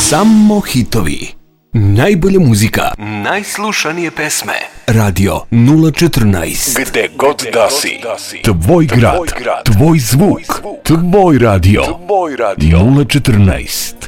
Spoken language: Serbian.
Samo hitovi. Najbolja muzika. Najslušanije pesme. Radio 014. Gde god da si. Tvoj grad. Tvoj zvuk. Tvoj radio. 014.